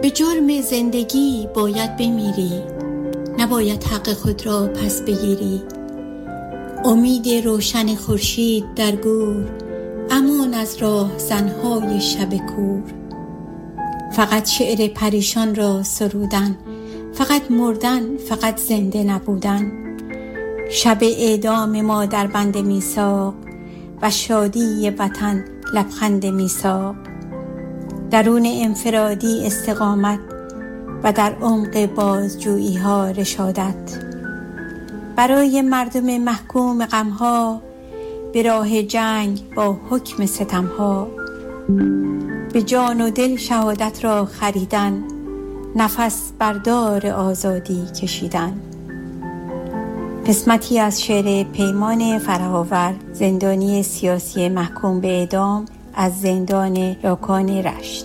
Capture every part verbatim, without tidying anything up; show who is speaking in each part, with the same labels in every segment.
Speaker 1: به جرم زندگی باید بمیری، نباید حق خود را پس بگیری. امید روشن خورشید در گور، امان از راه زنهای شب کور. فقط شعر پریشان را سرودن، فقط مردن، فقط زنده نبودن. شب اعدام ما در بند میثاق و شادی وطن لبخند میثاق. درون انفرادی استقامت و در عمق بازجویی ها رشادت. برای مردم محکوم غمها به راه جنگ با حکم ستمها. به جان و دل شهادت را خریدن، نفس بردار آزادی کشیدن. قسمتی از شعر پیمان فره‌آور، زندانی سیاسی محکوم به اعدام از زندان راکان رشت.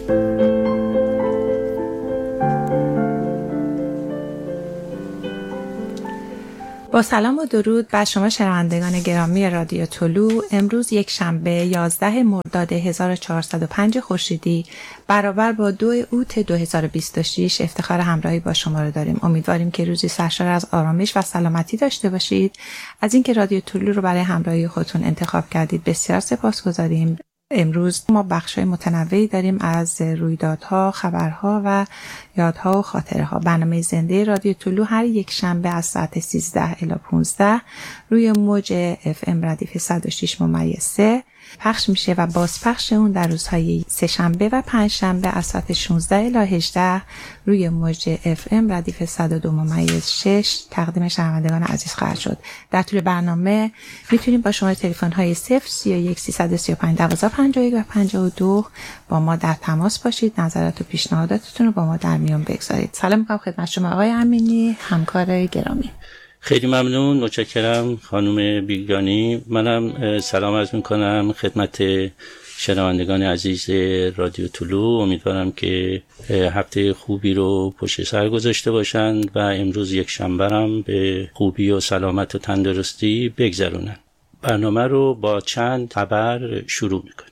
Speaker 2: با سلام و درود بر شما شنوندگان گرامی رادیو طلوع. امروز یک شنبه یازده مرداد هزار و چهارصد و پنج خورشیدی برابر با دو اوت دو هزار و بیست و شش افتخار همراهی با شما رو داریم. امیدواریم که روزی سرشار از آرامش و سلامتی داشته باشید. از اینکه رادیو طلوع رو برای همراهی خودتون انتخاب کردید بسیار سپاسگزاریم. امروز ما بخشای متنوعی داریم از رویدادها، خبرها و یادها و خاطره‌ها. برنامه زنده رادیو طلوع هر یک شنبه از ساعت سیزده الی پانزده روی موج اف ام ردیف صد و شش ممیز سه پخش میشه و بازپخش اون در روزهای سه شنبه و پنج شنبه از ساعت شانزده الی هجده روی موج اف ام ردیف صد و دو ممیز شش تقدیم شنوندگان عزیز خواهد شد. در طول برنامه میتونید با شماره تلفن های صفر سی و یک سیصد و سی و پنج دوازده پنجاه و یک و پنجاه و دو با ما در تماس باشید. نظرات و پیشنهاداتتون رو با ما در میان بگذارید. سلام می‌کنم خدمت شما آقای امینی، همکار گرامی.
Speaker 3: خیلی ممنون، متشکرم خانم بیگانی. منم سلام عرض میکنم خدمت شنوندگان عزیز رادیو طلوع. امیدوارم که هفته خوبی رو پشت سر گذاشته باشند و امروز یک شنبه هم به خوبی و سلامت و تندرستی بگذرونن. برنامه رو با چند خبر شروع میکنیم.